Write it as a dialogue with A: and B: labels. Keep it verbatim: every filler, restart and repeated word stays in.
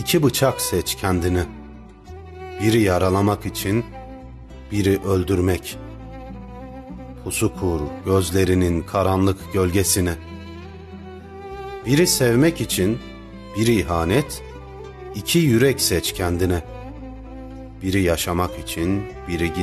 A: iki bıçak seç kendine. Biri yaralamak için, biri öldürmek. Pusu kur gözlerinin karanlık gölgesine. Biri sevmek için, biri ihanet, iki yürek seç kendine. Biri yaşamak için, biri